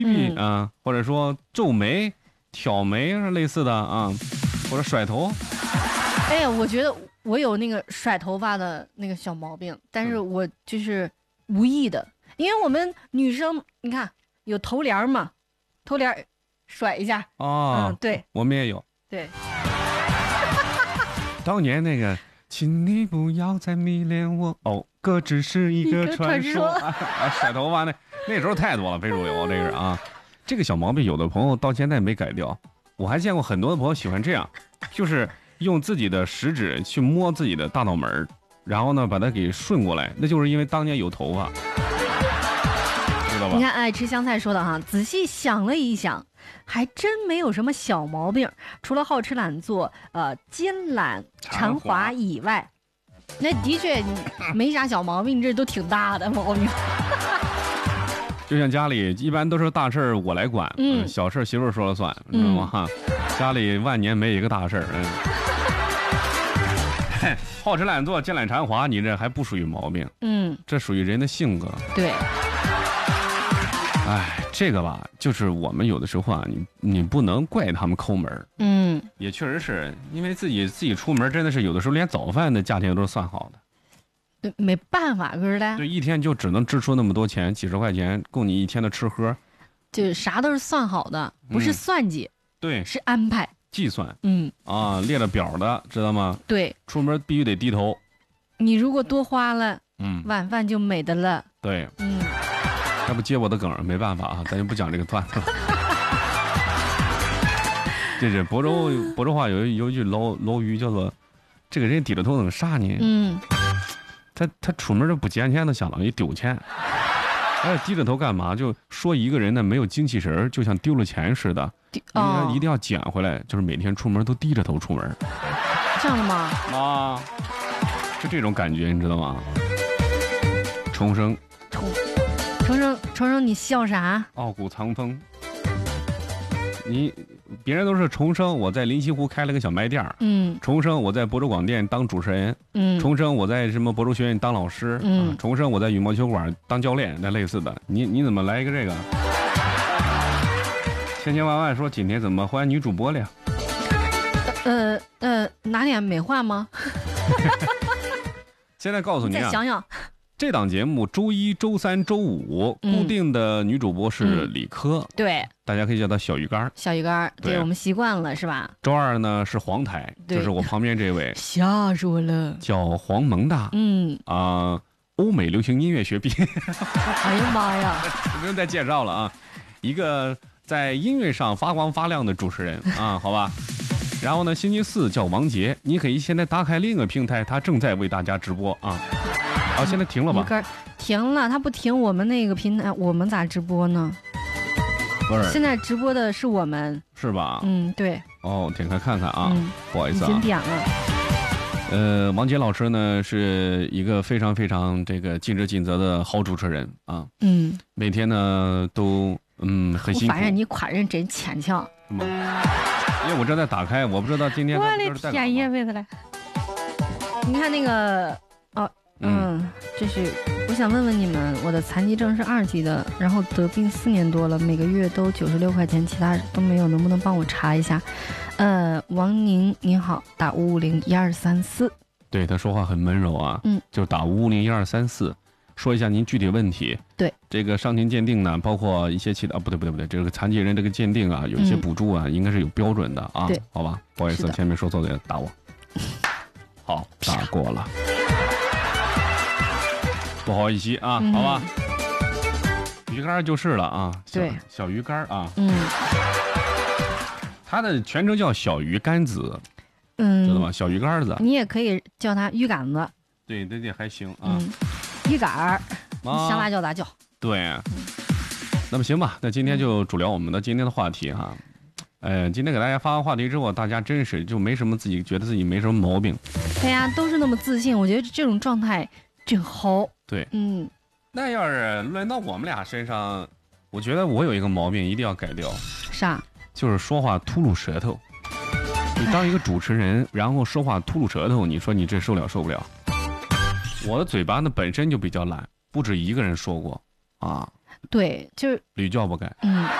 啊，或者说皱眉、挑眉类似的啊，或者甩头。 哎呀，我觉得我有那个甩头发的那个小毛病，但是我就是无意的，因为我们女生你看有头帘嘛，头帘甩一下啊， 对， 我们也有。 对， 当年那个，请你不要再迷恋我，哦，歌只是一个传说。甩头发那时候太多了，非主流这个啊，这个小毛病有的朋友到现在没改掉。我还见过很多的朋友喜欢这样，就是用自己的食指去摸自己的大脑门，然后呢把它给顺过来，那就是因为当年有头发，知道吧？ 你看爱吃香菜说的哈，仔细想了一想，还真没有什么小毛病，除了好吃懒做、奸懒馋滑以外，那的确没啥小毛病，这都挺大的毛病。 就像家里一般都是大事我来管，小事媳妇说了算，知道吗？家里万年没一个大事好吃懒做、奸懒馋滑，你这还不属于毛病，这属于人的性格。 对。 哎，这个吧，就是我们有的时候啊，你不能怪他们抠门，也确实是因为自己出门，真的是有的时候连早饭的价钱都是算好的。 对，没办法，可是的， 对，一天就只能支出那么多钱，几十块钱供你一天的吃喝， 就啥都是算好的，不是算计， 对， 是安排计算，列了表的，知道吗？ 对， 出门必须得低头。 你如果多花了，晚饭就没得了。 对，要不接我的梗，没办法啊，咱就不讲这个段子了。这是亳州话有一句老语叫做“这个人低着头能啥呢？”他出门就不捡钱，都相当于丢钱。哎，低着头干嘛？就说一个人呢没有精气神，就像丢了钱似的。一定要捡回来，就是每天出门都低着头出门。 这样的吗？ 啊，就这种感觉，你知道吗？重生， 你笑啥？ 傲骨藏风。别人都是重生，我在临西湖开了个小卖店，重生我在亳州广电当主持人，重生我在什么亳州学院当老师，重生我在羽毛球馆当教练，那类似的，你怎么来一个这个？千万说今天怎么换女主播了呀？ 哪点没换吗？ 现在告诉你啊， 再想想。 这档节目周一、周三、周五固定的女主播是李科， 对， 大家可以叫她小鱼干。 小鱼干，对，我们习惯了是吧？ 周二呢是黄台，就是我旁边这位， 吓死我了， 叫黄萌哒，欧美流行音乐学毕业。 哎呀妈呀， 不用再介绍了啊，一个在音乐上发光发亮的主持人啊，好吧。然后呢，星期四叫王杰，你可以现在打开另一个平台，他正在为大家直播啊。现在停了吧？ 停了，他不停我们那个平台，我们咋直播呢？ 不是， 现在直播的是我们， 是吧？ 对。 点开看看啊，不好意思啊， 已经点了。 王杰老师呢是一个非常非常这个尽职尽责的好主持人啊，每天呢都很辛苦。 反正你夸人真牵强。 因为我正在打开，我不知道今天我的天爷，为啥来？你看那个这是我想问问你们，我的残疾证是2级的，然后得病4年多了，每个月都96块钱，其他都没有，能不能帮我查一下？王宁您好，打5501234。对， 他说话很温柔啊，就打5501234，说一下您具体问题。 对， 这个伤情鉴定呢，包括一些其他不对，这个残疾人这个鉴定啊，有一些补助啊，应该是有标准的啊。 对， 好吧，不好意思，前面说错的打我。好，打过了。不好意思啊，好吧，鱼竿就是了啊， 对， 小鱼竿啊，它的全称叫小鱼干子，知道吗？小鱼干子， 你也可以叫它鱼杆子， 对，还行啊， 鱼杆儿，想咋叫咋叫， 对，那么行吧，那今天就主聊我们的今天的话题哈，今天给大家发完话题之后，大家真是就没什么觉得自己没什么毛病， 大家都是那么自信，我觉得这种状态真好。 对，那要是轮到我们俩身上，我觉得我有一个毛病一定要改掉。 啥？ 就是说话秃噜舌头。你当一个主持人，然后说话秃噜舌头，你说你这受不了？我的嘴巴呢本身就比较懒，不止一个人说过啊。 对，就是屡教不改。